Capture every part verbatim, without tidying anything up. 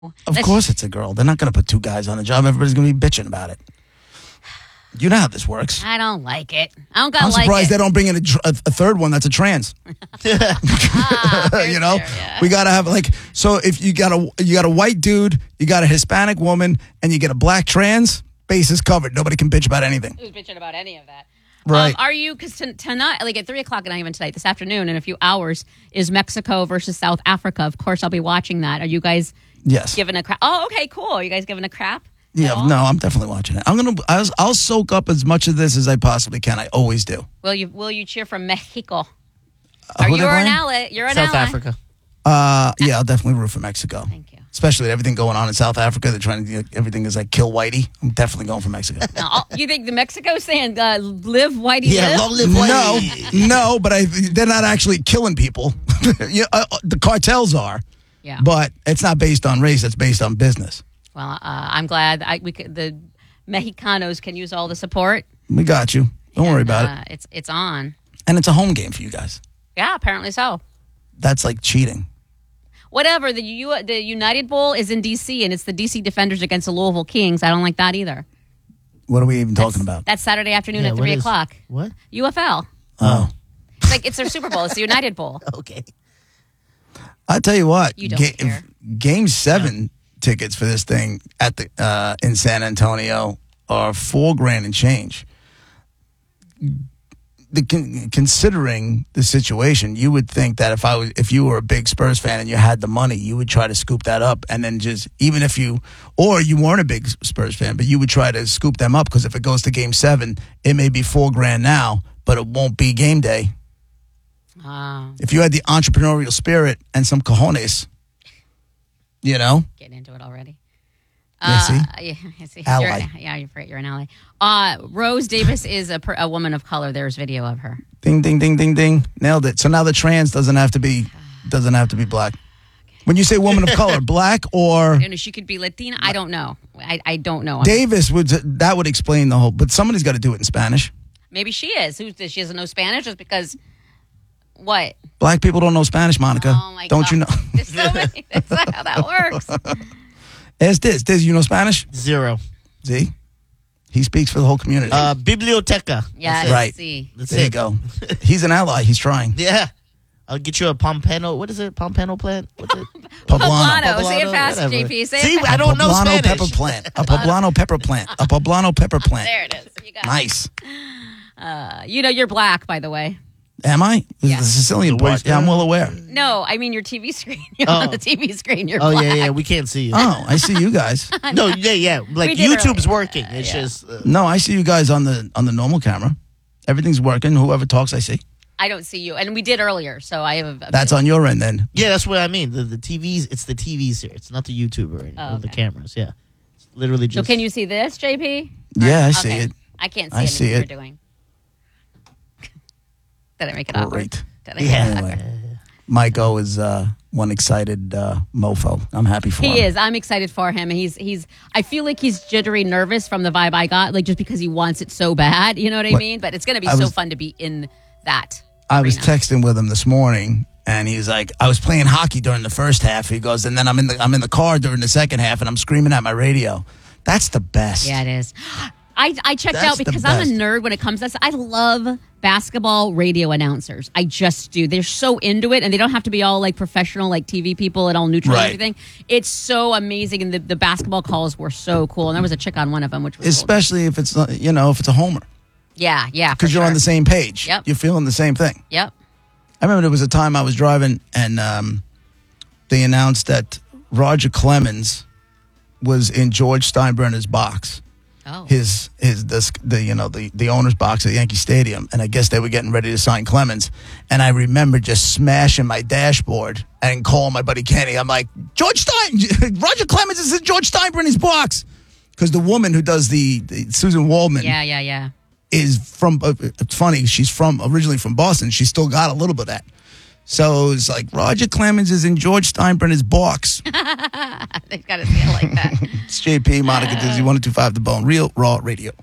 Of course it's a girl. They're not going to put two guys on a job. Everybody's going to be bitching about it. You know how this works. I don't like it. I don't gotta I'm like surprised it. they don't bring in a, a, a third one that's a trans. ah, you know, fair, yeah. we got to have like, so if you got a you got a white dude, you got a Hispanic woman, and you get a black trans, bases covered. Nobody can bitch about anything. Who's bitching about any of that? Right. Um, are you, because t- tonight, like at three o'clock, not even tonight, this afternoon, in a few hours, is Mexico versus South Africa. Of course, I'll be watching that. Are you guys Yes. giving a crap? Oh, okay, cool. Are you guys giving a crap? Yeah, no, I'm definitely watching it. I'm gonna, I'll, I'll soak up as much of this as I possibly can. I always do. Will you Will you cheer for Mexico? Uh, Are who you they an playing? ally? You're an South ally. Africa. Uh, yeah, I'll definitely root for Mexico. Thank you. Especially with everything going on in South Africa. They're trying to, everything is like kill Whitey. I'm definitely going for Mexico. No, I'll- you think the Mexico saying uh, live whitey Yeah, live? long live No, Whitey. no, but I, they're not actually killing people. yeah, uh, the cartels are, Yeah. but it's not based on race. It's based on business. Well, uh, I'm glad I, we could, the Mexicanos can use all the support. We got you. Don't worry And, about uh, it. It's it's on. And it's a home game for you guys. Yeah, apparently so. That's like cheating. Whatever, the U, the United Bowl is in D C, and it's the D C Defenders against the Louisville Kings. I don't like that either. What are we even talking about? That's Saturday afternoon Yeah, at what three is- o'clock. What? U F L. Oh, It's like it's their Super Bowl. It's the United Bowl. Okay. I tell you what. You don't care. Game seven tickets for this thing at the uh, in San Antonio are four grand and change. The, con- considering the situation, you would think that if I was, if you were a big Spurs fan and you had the money, you would try to scoop that up, and then just even if you, or you weren't a big Spurs fan, but you would try to scoop them up because if it goes to Game Seven, it may be four grand now, but it won't be game day. Uh, If you had the entrepreneurial spirit and some cojones, you know, getting into it already. Yeah, see? Uh, yeah, I see. Ally. You're, yeah, you're right. You're an ally. Uh, Rose Davis is a, per, a woman of color. There's video of her. ding, ding, ding, ding, ding, nailed it. So now the trans doesn't have to be, doesn't have to be black. When you say woman of color, black or You know, she could be Latina. I don't know. I, I don't know. Davis would, that would explain the whole. But somebody's got to do it in Spanish. Maybe she is. Who does she doesn't know Spanish just because? What? Black people don't know Spanish, Monica. Oh my don't God. you know? There's so many. That's not how that works. It's this. This, you know Spanish? Zero. See? He speaks for the whole community. Uh, biblioteca. Yeah. That's it. Right. See. That's there it. you go. He's an ally. He's trying. Yeah. I'll get you a pompano. What is it? Pompano plant? What's it? Poblano. Poblano. Say it Poblano, fast, whatever. J P. Say See, it fast. I don't know Poblano Spanish. pepper plant. A poblano pepper plant. A poblano pepper plant. There it is. You got Nice. it. Uh, you know, you're black, by the way. Am I? This Yeah. is the Sicilian The part. worst Yeah, I'm part. well aware. No, I mean your T V screen. You're Oh. on the T V screen. You're Oh, black. yeah, yeah. We can't see you. Oh, I see you guys. No, yeah, yeah. Like, We did YouTube's earlier. working. It's Yeah. just. Uh, No, I see you guys on the on the normal camera. Everything's working. Whoever talks, I see. I don't see you, and we did earlier, so I have. A, That's on your end then. yeah, that's what I mean. The, the T Vs, it's the T Vs here. It's not the YouTuber or, Oh, or the okay. cameras. Yeah. It's literally So just. can you see this, J P? Yeah, I see Okay. it. I can't see I anything see you're it. doing. Did I make it awkward? Great. Did I make Yeah. it awkward? Anyway, Michael is uh, one excited uh, mofo. I'm happy for him. He is. I'm excited for him. He's he's. I feel like he's jittery, nervous from the vibe I got, like just because he wants it so bad. You know what I What- mean? But it's gonna be I so was- fun to be in that. I was arena. texting with him this morning, and he was like, "I was playing hockey during the first half." He goes, and then I'm in the I'm in the car during the second half, and I'm screaming at my radio. That's the best. Yeah, it is. I, I checked That's out the because I'm best. a nerd when it comes to this. I love basketball radio announcers. I just do. They're so into it, and they don't have to be all like professional, like T V people and all neutral Right. and everything. It's so amazing, and the, the basketball calls were so cool. And there was a chick on one of them, which was cool. Especially if it's not- you know if it's a homer, yeah, yeah, because for you're on sure. the same page. Yep. You're feeling the same thing. Yep. I remember there was a time I was driving, and um, they announced that Roger Clemens was in George Steinbrenner's box. Oh, his his the, the you know the the owner's box at Yankee Stadium, and I guess they were getting ready to sign Clemens, and I remember just smashing my dashboard and calling my buddy Kenny. I'm like, George Stein, Roger Clemens is in George Steinbrenner's box, because the woman who does the, the Susan Waldman yeah, yeah, yeah. is from. Uh, it's funny, she's from originally from Boston. She still got a little bit of that. So it's like Roger Clemens is in George Steinbrenner's box. They've got to say it like that. It's J P, Monica Dizzy, one oh two five The Bone, Real Raw Radio.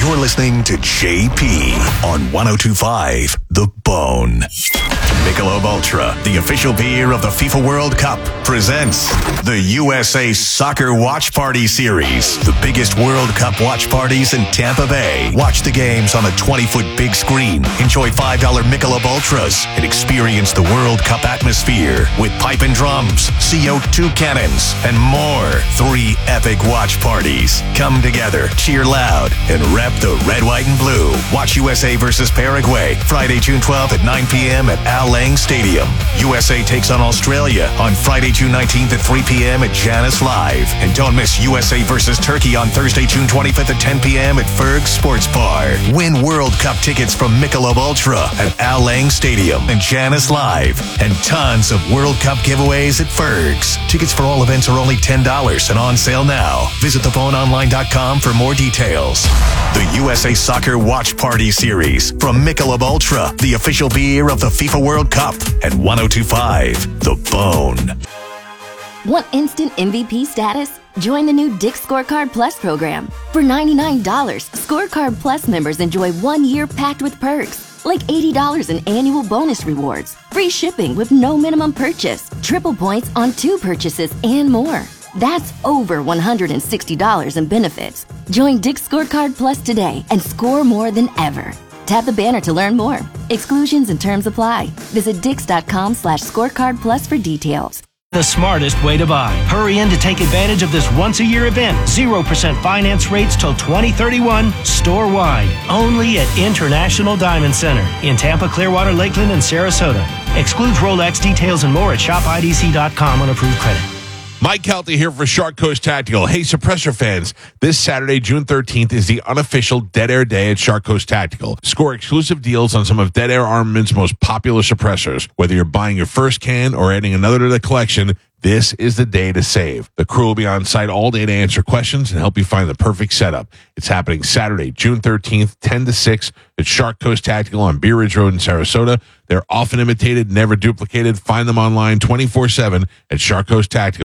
You're listening to J P on ten twenty-five The Bone. Michelob Ultra, the official beer of the FIFA World Cup, presents the U S A Soccer Watch Party Series. The biggest World Cup watch parties in Tampa Bay. Watch the games on a twenty-foot big screen. Enjoy five dollar Michelob Ultras and experience the World Cup atmosphere with pipe and drums, C O two cannons, and more. Three epic watch parties. Come together, cheer loud, and rep the red, white, and blue. Watch U S A versus Paraguay, Friday, June twelfth at nine p.m. at Al Lang Stadium. U S A takes on Australia on Friday, June nineteenth at three p.m. at Janus Live. And don't miss U S A versus Turkey on Thursday, June twenty-fifth at ten p.m. at Ferg Sports Bar. Win World Cup tickets from Michelob Ultra at Al Lang Stadium and Janus Live. And tons of World Cup giveaways at Ferg's. Tickets for all events are only ten dollars and on sale now. Visit the phone online dot com for more details. The U S A Soccer Watch Party Series from Michelob Ultra, the official beer of the FIFA World Cup, at ten twenty-five The Bone. Want instant M V P status? Join the new Dick's Scorecard Plus program. For ninety-nine dollars, Scorecard Plus members enjoy one year packed with perks, like eighty dollars in annual bonus rewards, free shipping with no minimum purchase, triple points on two purchases, and more. That's over one hundred sixty dollars in benefits. Join Dick's Scorecard Plus today and score more than ever. Tap the banner to learn more. Exclusions and terms apply. Visit dix.com slash scorecard plus for details. The smartest way to buy. Hurry in to take advantage of this once-a-year event. zero percent finance rates till twenty thirty-one, store-wide. Only at International Diamond Center in Tampa, Clearwater, Lakeland, and Sarasota. Excludes Rolex. Details and more at shop I D C dot com on approved credit. Mike Kelty here for Shark Coast Tactical. Hey, Suppressor fans, this Saturday, June thirteenth, is the unofficial Dead Air Day at Shark Coast Tactical. Score exclusive deals on some of Dead Air Armament's most popular suppressors. Whether you're buying your first can or adding another to the collection, this is the day to save. The crew will be on site all day to answer questions and help you find the perfect setup. It's happening Saturday, June thirteenth, ten to six at Shark Coast Tactical on Beer Ridge Road in Sarasota. They're often imitated, never duplicated. Find them online twenty-four seven at Shark Coast Tactical.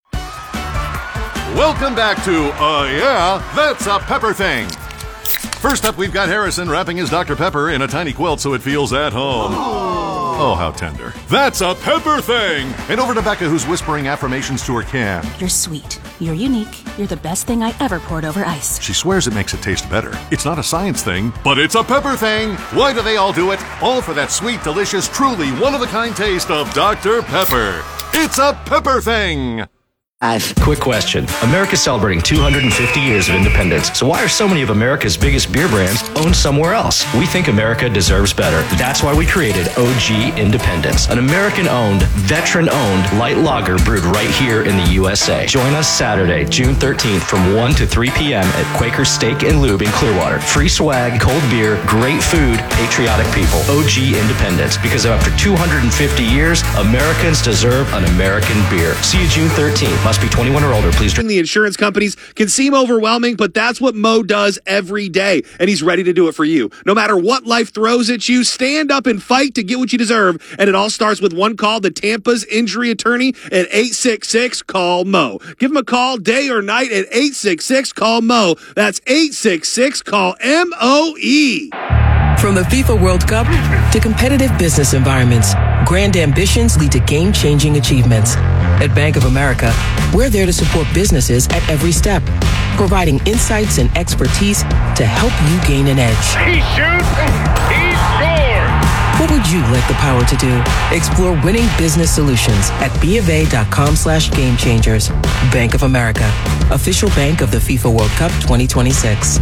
Welcome back to, uh, yeah, that's a Pepper Thing. First up, we've got Harrison wrapping his Doctor Pepper in a tiny quilt so it feels at home. Oh, how tender. That's a Pepper Thing. And over to Becca, who's whispering affirmations to her can. You're sweet. You're unique. You're the best thing I ever poured over ice. She swears it makes it taste better. It's not a science thing, but it's a Pepper Thing. Why do they all do it? All for that sweet, delicious, truly one-of-a-kind taste of Doctor Pepper. It's a Pepper Thing. I've Quick question. America's celebrating two hundred fifty years of independence, so why are so many of America's biggest beer brands owned somewhere else? We think America deserves better. That's why we created O G Independence, an American-owned, veteran-owned light lager brewed right here in the U S A. Join us Saturday, June thirteenth from one to three p.m. at Quaker Steak and Lube in Clearwater. Free swag, cold beer, great food, patriotic people. O G Independence, because after two hundred fifty years, Americans deserve an American beer. See you June thirteenth. Must be twenty-one or older. Please drink. The insurance companies can seem overwhelming, but that's what Mo does every day, and he's ready to do it for you. No matter what life throws at you, stand up and fight to get what you deserve, and it all starts with one call to Tampa's injury attorney at eight six six, call Mo. Give him a call day or night at eight six six, call Mo. That's eight six six, call M O E. From the FIFA World Cup to competitive business environments, grand ambitions lead to game-changing achievements. At Bank of America, we're there to support businesses at every step, providing insights and expertise to help you gain an edge. He shoots, he scores! What would you like the power to do? Explore winning business solutions at BofA.com slash game changers. Bank of America, official bank of the FIFA World Cup twenty twenty-six.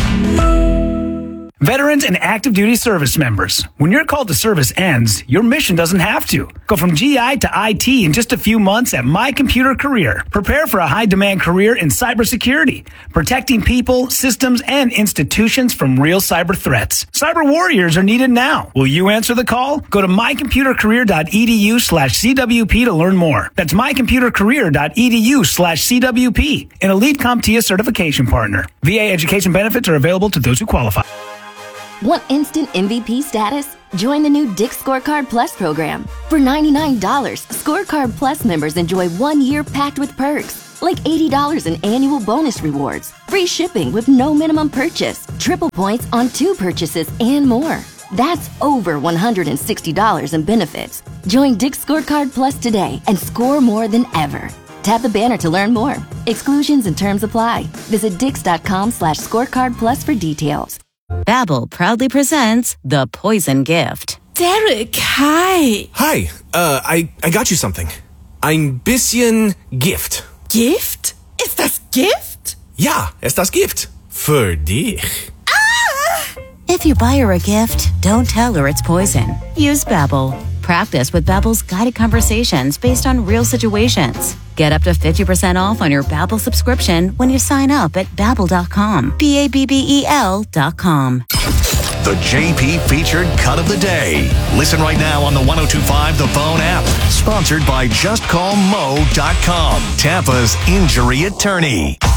Veterans and active duty service members, when your call to service ends, your mission doesn't have to. Go from G I to I T in just a few months at My Computer Career. Prepare for a high-demand career in cybersecurity, protecting people, systems, and institutions from real cyber threats. Cyber warriors are needed now. Will you answer the call? Go to mycomputercareer.edu slash CWP to learn more. That's mycomputercareer.edu slash CWP, an Elite CompTIA certification partner. V A education benefits are available to those who qualify. Want instant M V P status? Join the new Dick's Scorecard Plus program. For ninety-nine dollars, Scorecard Plus members enjoy one year packed with perks, like eighty dollars in annual bonus rewards, free shipping with no minimum purchase, triple points on two purchases, and more. That's over one hundred sixty dollars in benefits. Join Dick's Scorecard Plus today and score more than ever. Tap the banner to learn more. Exclusions and terms apply. Visit dix.com slash scorecard plus for details. Babbel proudly presents The Poison Gift. Derek, hi. Hi, uh, I, I got you something. Ein bisschen Gift. Gift? Ist das Gift? Ja, ist das Gift. Für dich. If you buy her a gift, don't tell her it's poison. Use Babbel. Practice with Babbel's guided conversations based on real situations. Get up to fifty percent off on your Babbel subscription when you sign up at babbel dot com. B A B B E L dot com. The J P Featured Cut of the Day. Listen right now on the one oh two point five The Bone app. Sponsored by just call mo dot com, Tampa's injury attorney.